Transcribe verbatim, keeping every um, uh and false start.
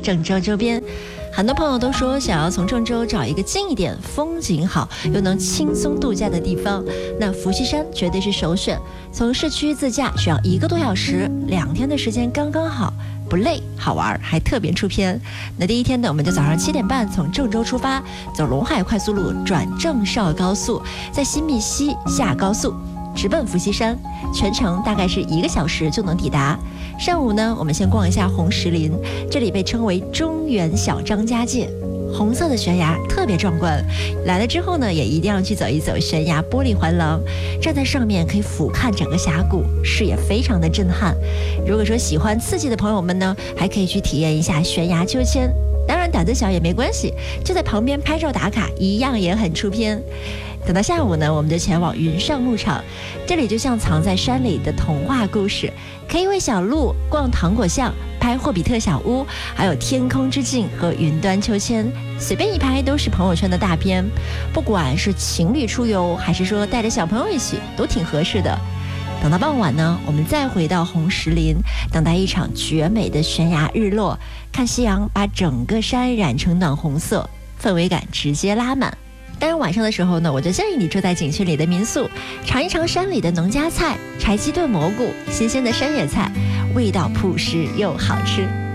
郑州周边。很多朋友都说想要从郑州找一个近一点、风景好又能轻松度假的地方，那伏羲山绝对是首选。从市区自驾只要一个多小时，两天的时间刚刚好，不累好玩，还特别出片。那第一天呢，我们就早上七点半从郑州出发，走陇海快速路转郑绍高速，在新密溪下高速，直奔伏羲山，全程大概是一个小时就能抵达。上午呢，我们先逛一下红石林，这里被称为中原小张家界，红色的悬崖特别壮观。来了之后呢，也一定要去走一走悬崖玻璃环廊，站在上面可以俯瞰整个峡谷，视野非常的震撼。如果说喜欢刺激的朋友们呢，还可以去体验一下悬崖秋千。当然胆子小也没关系，就在旁边拍照打卡，一样也很出片。等到下午呢，我们就前往云上牧场，这里就像藏在山里的童话故事，可以喂小鹿、逛糖果巷、拍霍比特小屋，还有天空之镜和云端秋千，随便一拍都是朋友圈的大片。不管是情侣出游，还是说带着小朋友一起，都挺合适的。等到傍晚呢，我们再回到红石林，等待一场绝美的悬崖日落，看夕阳把整个山染成暖红色，氛围感直接拉满。当然晚上的时候呢，我就建议你住在景区里的民宿，尝一尝山里的农家菜，柴鸡炖蘑菇，新鲜的山野菜，味道朴实又好吃。